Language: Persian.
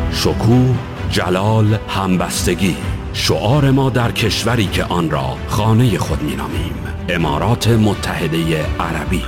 شکوه، جلال، همبستگی، شعار ما در کشوری که آن را خانه خود می‌نامیم، امارات متحده عربی.